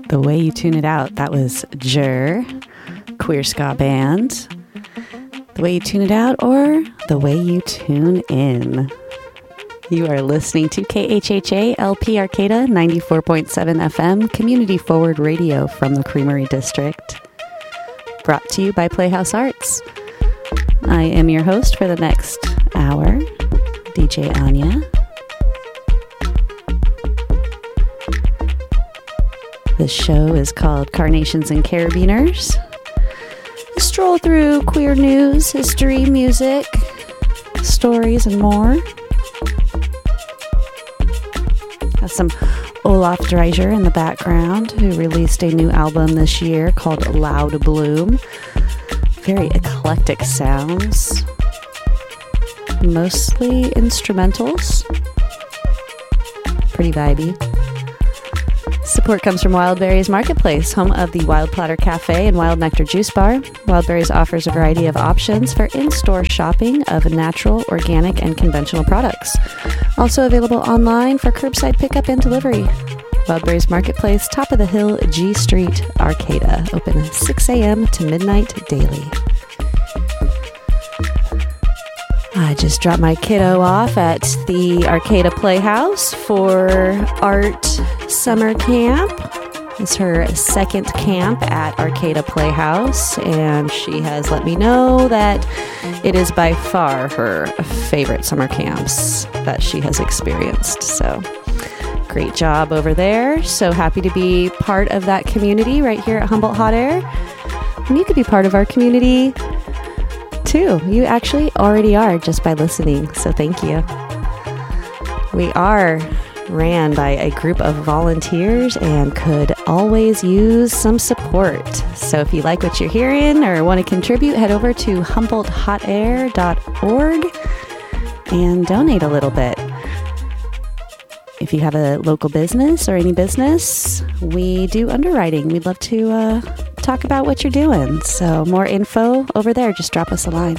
The Way You Tune It Out. That was Jur, queer ska band. The Way You Tune It Out, or The Way You Tune In. You are listening to KHHA LP Arcata 94.7 FM, community forward radio from the Creamery District. Brought to you by Playhouse Arts. I am your host for the next hour, DJ Anya. This show is called Carnations and Carabiners. A stroll through queer news, history, music, stories, and more. Have some Olaf Dreiser in the background, who released a new album this year called Loud Bloom. Very eclectic sounds. Mostly instrumentals. Pretty vibey. Support comes from Wildberries Marketplace, home of the Wild Platter Cafe and Wild Nectar Juice Bar. Wildberries offers a variety of options for in-store shopping of natural, organic, and conventional products. Also available online for curbside pickup and delivery. Wildberries Marketplace, top of the hill, G Street, Arcata. Open 6 a.m. to midnight daily. I just dropped my kiddo off at the Arcata Playhouse for art summer camp. It's her second camp at Arcata Playhouse, and she has let me know that it is by far her favorite summer camps that she has experienced. So great job over there. So happy to be part of that community right here at Humboldt Hot Air. And you could be part of our community too. You actually already are just by listening, so thank you. We are ran by a group of volunteers and could always use some support. So if you like what you're hearing or want to contribute, head over to HumboldtHotAir.org and donate a little bit. If you have a local business or any business, we do underwriting. We'd love to talk about what you're doing. So more info over there. Just drop us a line.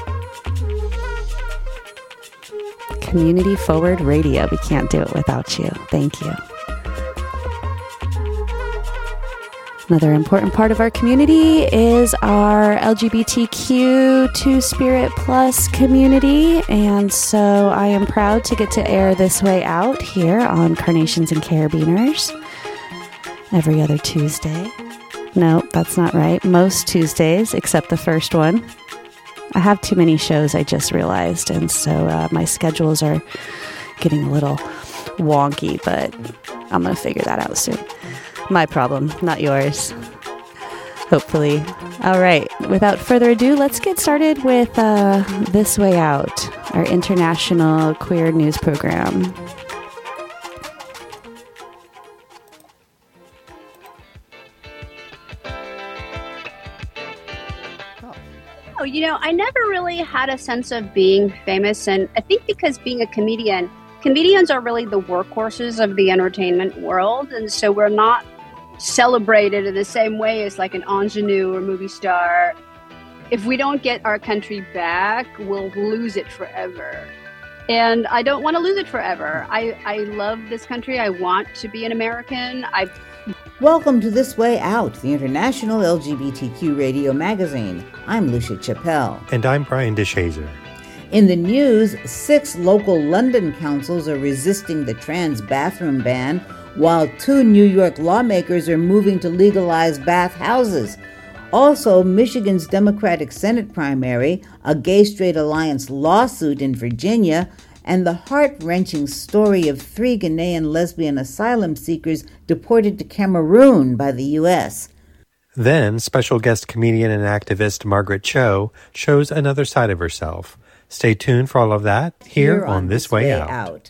Community Forward Radio. We can't do it without you. Thank you. Another important part of our community is our LGBTQ Two-Spirit Plus community. And so I am proud to get to air This Way Out here on Carnations and Carabiners every other Tuesday. No, that's not right. Most Tuesdays, except the first one. I have too many shows, I just realized, and so my schedules are getting a little wonky, but I'm going to figure that out soon. My problem, not yours. Hopefully. All right, without further ado, let's get started with This Way Out, our international queer news program. You know, I never really had a sense of being famous, and I think because being a comedian, comedians are really the workhorses of the entertainment world, and so we're not celebrated in the same way as like an ingenue or movie star. If we don't get our country back, we'll lose it forever. And I don't want to lose it forever. I love this country. I want to be an American. Welcome to This Way Out, the international LGBTQ radio magazine. I'm Lucia Chappelle. And I'm Brian DeShazer. In the news, 6 local London councils are resisting the trans bathroom ban, while 2 New York lawmakers are moving to legalize bathhouses. Also, Michigan's Democratic Senate primary, a Gay-Straight Alliance lawsuit in Virginia, and the heart-wrenching story of 3 Ghanaian lesbian asylum seekers deported to Cameroon by the U.S. Then, special guest comedian and activist Margaret Cho shows another side of herself. Stay tuned for all of that here on This Way Out.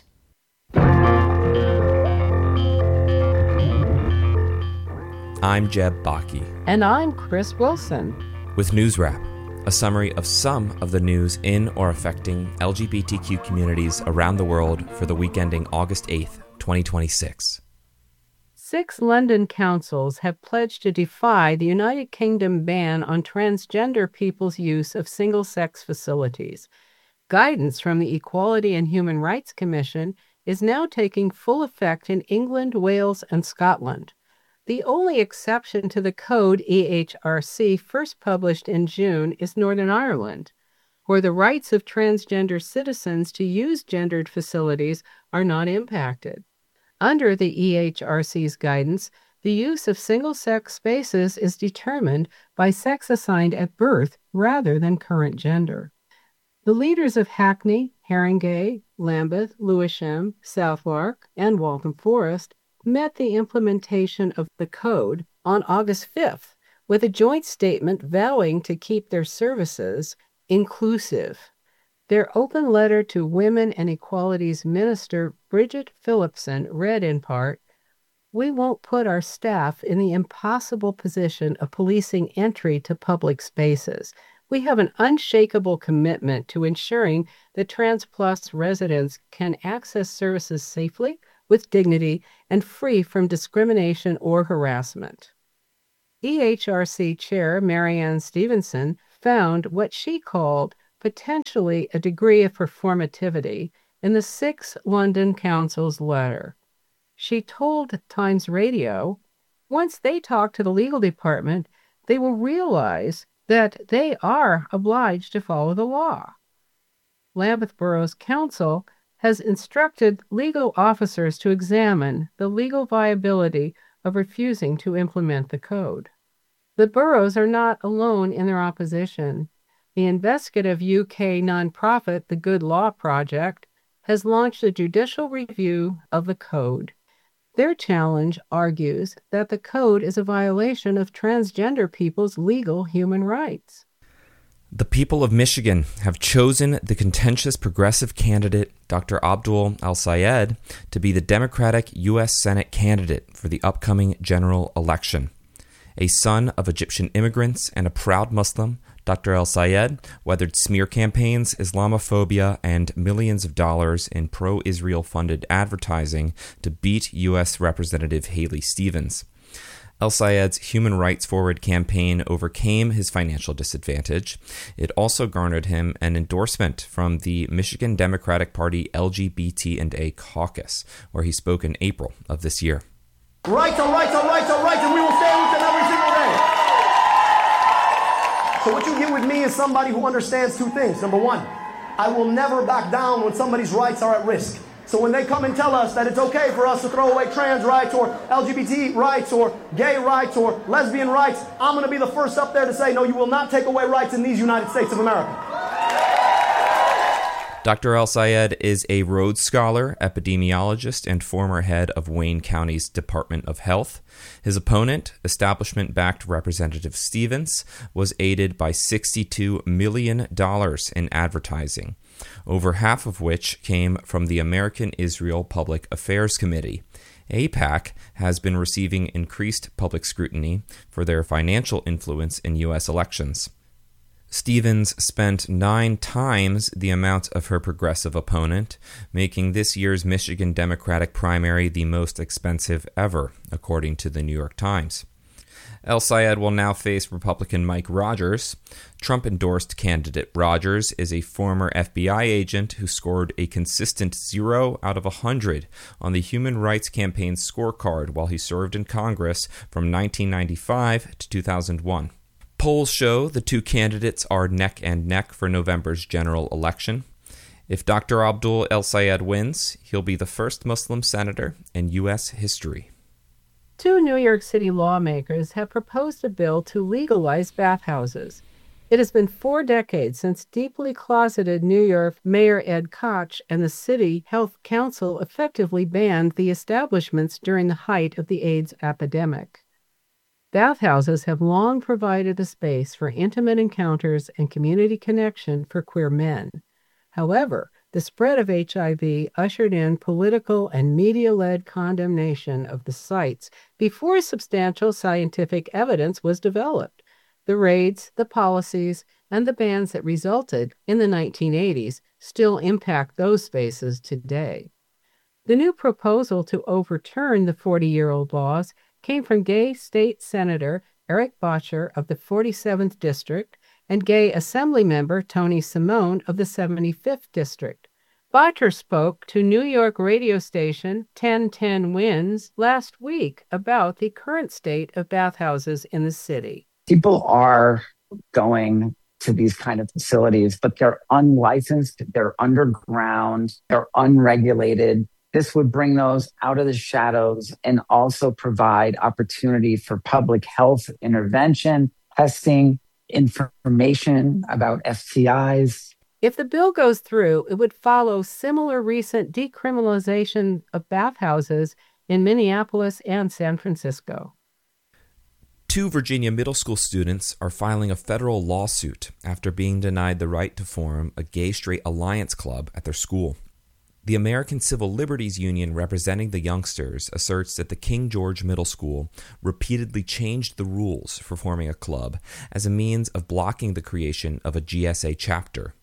I'm Jeb Baki. And I'm Chris Wilson. With News Wrap, a summary of some of the news in or affecting LGBTQ communities around the world for the week ending August 8th, 2026. 6 London councils have pledged to defy the United Kingdom ban on transgender people's use of single-sex facilities. Guidance from the Equality and Human Rights Commission is now taking full effect in England, Wales, and Scotland. The only exception to the code EHRC first published in June is Northern Ireland, where the rights of transgender citizens to use gendered facilities are not impacted. Under the EHRC's guidance, the use of single-sex spaces is determined by sex assigned at birth rather than current gender. The leaders of Hackney, Haringey, Lambeth, Lewisham, Southwark, and Waltham Forest met the implementation of the code on August 5th with a joint statement vowing to keep their services inclusive. Their open letter to Women and Equality's Minister, Bridget Phillipson, read in part, "We won't put our staff in the impossible position of policing entry to public spaces. We have an unshakable commitment to ensuring that Trans Plus residents can access services safely, with dignity, and free from discrimination or harassment." EHRC Chair Marianne Stevenson found what she called potentially a degree of performativity in the 6 London Council's letter. She told Times Radio, once they talk to the legal department, they will realize that they are obliged to follow the law. Lambeth Borough's council has instructed legal officers to examine the legal viability of refusing to implement the code. The boroughs are not alone in their opposition. The investigative UK nonprofit, the Good Law Project, has launched a judicial review of the code. Their challenge argues that the code is a violation of transgender people's legal human rights. The people of Michigan have chosen the contentious progressive candidate, Dr. Abdul El-Sayed, to be the Democratic U.S. Senate candidate for the upcoming general election. A son of Egyptian immigrants and a proud Muslim, Dr. El-Sayed weathered smear campaigns, Islamophobia, and millions of dollars in pro-Israel funded advertising to beat U.S. Representative Haley Stevens. El-Sayed's Human Rights Forward campaign overcame his financial disadvantage. It also garnered him an endorsement from the Michigan Democratic Party LGBT&A caucus, where he spoke in April of this year. Rights are rights are rights are rights, and we will stand with them every single day. So what you get with me is somebody who understands 2 things. Number 1, I will never back down when somebody's rights are at risk. So when they come and tell us that it's okay for us to throw away trans rights or LGBT rights or gay rights or lesbian rights, I'm going to be the first up there to say, no, you will not take away rights in these United States of America. Dr. El-Sayed is a Rhodes Scholar, epidemiologist, and former head of Wayne County's Department of Health. His opponent, establishment-backed Representative Stevens, was aided by $62 million in advertising, over half of which came from the American Israel Public Affairs Committee. AIPAC has been receiving increased public scrutiny for their financial influence in U.S. elections. Stevens spent 9 times the amount of her progressive opponent, making this year's Michigan Democratic primary the most expensive ever, according to the New York Times. El-Sayed will now face Republican Mike Rogers. Trump-endorsed candidate Rogers is a former FBI agent who scored a consistent 0 out of 100 on the Human Rights Campaign's scorecard while he served in Congress from 1995 to 2001. Polls show the 2 candidates are neck and neck for November's general election. If Dr. Abdul El-Sayed wins, he'll be the first Muslim senator in U.S. history. 2 New York City lawmakers have proposed a bill to legalize bathhouses. It has been 4 decades since deeply closeted New York Mayor Ed Koch and the City Health Council effectively banned the establishments during the height of the AIDS epidemic. Bathhouses have long provided a space for intimate encounters and community connection for queer men. However, the spread of HIV ushered in political and media-led condemnation of the sites before substantial scientific evidence was developed. The raids, the policies, and the bans that resulted in the 1980s still impact those spaces today. The new proposal to overturn the 40-year-old laws came from gay state senator Eric Bottcher of the 47th District and gay assembly member Tony Simone of the 75th District. Bottcher spoke to New York radio station 1010 Winds last week about the current state of bathhouses in the city. People are going to these kind of facilities, but they're unlicensed, they're underground, they're unregulated. This would bring those out of the shadows and also provide opportunity for public health intervention, testing, information about STIs. If the bill goes through, it would follow similar recent decriminalization of bathhouses in Minneapolis and San Francisco. 2 Virginia middle school students are filing a federal lawsuit after being denied the right to form a gay-straight alliance club at their school. The American Civil Liberties Union representing the youngsters asserts that the King George Middle School repeatedly changed the rules for forming a club as a means of blocking the creation of a GSA chapter.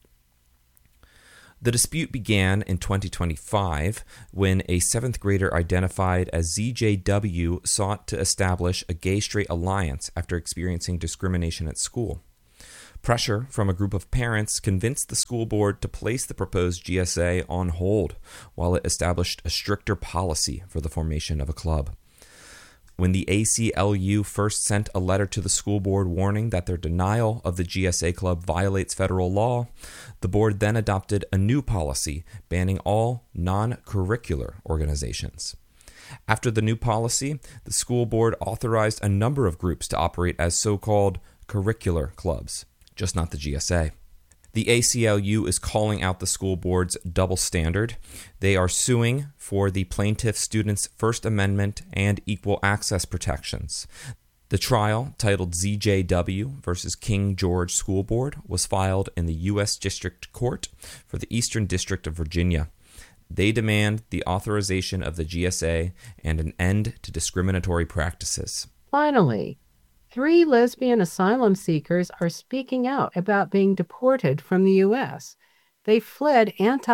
The dispute began in 2025 when a 7th grader identified as ZJW sought to establish a gay-straight alliance after experiencing discrimination at school. Pressure from a group of parents convinced the school board to place the proposed GSA on hold while it established a stricter policy for the formation of a club. When the ACLU first sent a letter to the school board warning that their denial of the GSA club violates federal law, the board then adopted a new policy banning all non-curricular organizations. After the new policy, the school board authorized a number of groups to operate as so-called curricular clubs, just not the GSA. The ACLU is calling out the school board's double standard. They are suing for the plaintiff students' First Amendment and equal access protections. The trial, titled ZJW versus King George School Board, was filed in the U.S. District Court for the Eastern District of Virginia. They demand the authorization of the GSA and an end to discriminatory practices. Finally, 3 lesbian asylum seekers are speaking out about being deported from the U.S. They fled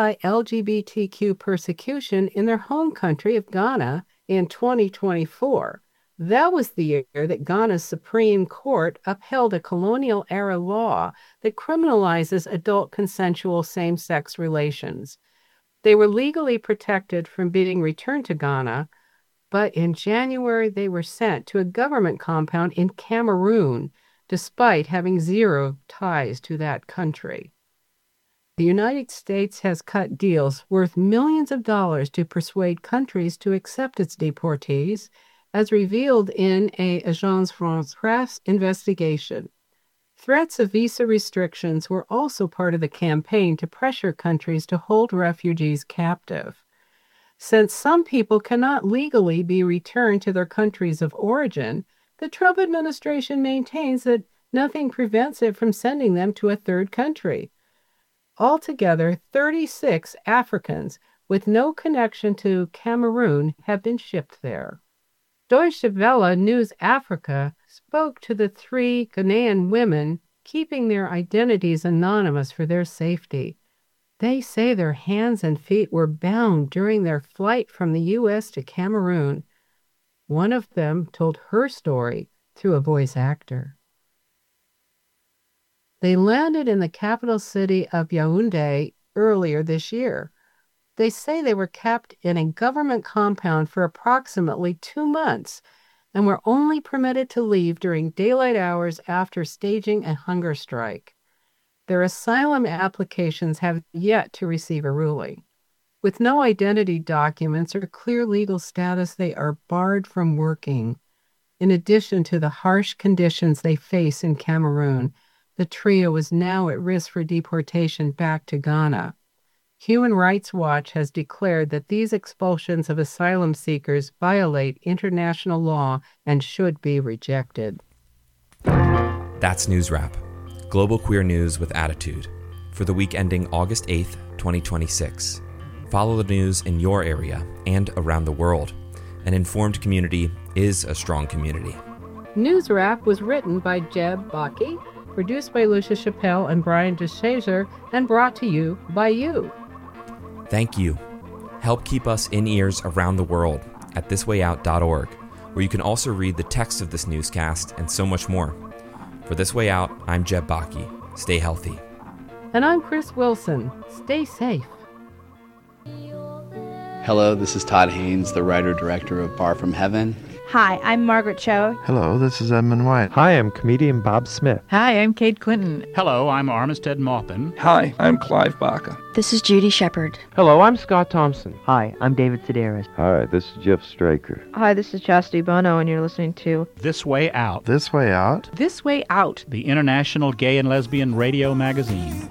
anti-LGBTQ persecution in their home country of Ghana in 2024. That was the year that Ghana's Supreme Court upheld a colonial-era law that criminalizes adult consensual same-sex relations. They were legally protected from being returned to Ghana, but in January they were sent to a government compound in Cameroon, despite having 0 ties to that country. The United States has cut deals worth millions of dollars to persuade countries to accept its deportees, as revealed in a Agence France-Presse investigation. Threats of visa restrictions were also part of the campaign to pressure countries to hold refugees captive. Since some people cannot legally be returned to their countries of origin, the Trump administration maintains that nothing prevents it from sending them to a third country. Altogether, 36 Africans with no connection to Cameroon have been shipped there. Deutsche Welle News Africa spoke to the 3 Ghanaian women keeping their identities anonymous for their safety. They say their hands and feet were bound during their flight from the U.S. to Cameroon. One of them told her story through a voice actor. They landed in the capital city of Yaoundé earlier this year. They say they were kept in a government compound for approximately 2 months and were only permitted to leave during daylight hours after staging a hunger strike. Their asylum applications have yet to receive a ruling. With no identity documents or clear legal status, they are barred from working. In addition to the harsh conditions they face in Cameroon, the trio is now at risk for deportation back to Ghana. Human Rights Watch has declared that these expulsions of asylum seekers violate international law and should be rejected. That's News Wrap. Global queer news with attitude. For the week ending August 8th, 2026. Follow the news in your area and around the world. An informed community is a strong community. News Wrap was written by Jeb Baki, produced by Lucia Chappelle and Brian DeShazer, and brought to you by you. Thank you. Help keep us in ears around the world at thiswayout.org, where you can also read the text of this newscast and so much more. For This Way Out, I'm Jeb Baki. Stay healthy. And I'm Chris Wilson. Stay safe. Hello, this is Todd Haynes, the writer-director of Bar from Heaven. Hi, I'm Margaret Cho. Hello, this is Edmund White. Hi, I'm comedian Bob Smith. Hi, I'm Kate Clinton. Hello, I'm Armistead Maupin. Hi, I'm Clive Barker. This is Judy Shepard. Hello, I'm Scott Thompson. Hi, I'm David Sedaris. Hi, this is Jeff Straker. Hi, this is Chastity Bono, and you're listening to This Way Out. This Way Out? This Way Out. The International Gay and Lesbian Radio Magazine.